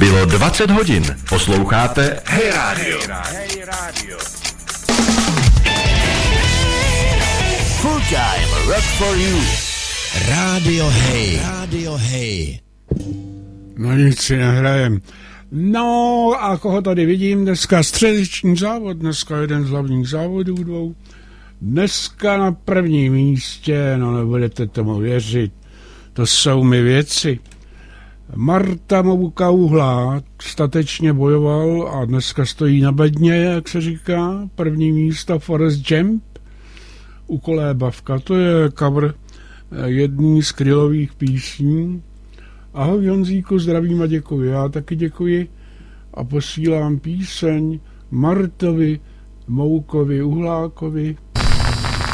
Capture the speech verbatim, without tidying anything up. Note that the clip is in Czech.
Bylo dvacet hodin. Posloucháte Hey Radio. Hey Radio. Full time rock for you. Radio Hey. Radio Hey. No nic si nehrajem. No a koho tady vidím? Dneska středeční závod, dneska jeden z hlavních závodů dvou. Dneska na prvním místě, no nebudete tomu věřit, to jsou mi věci. Marta Mouka Uhlá statečně bojoval a dneska stojí na bedně, jak se říká, první místo Forest Jump u Kolébavka. To je cover jedný z Krylových písní. Ahoj Honzíku, zdravím a děkuji. Já taky děkuji a posílám píseň Martovi Moukovi Uhlákovi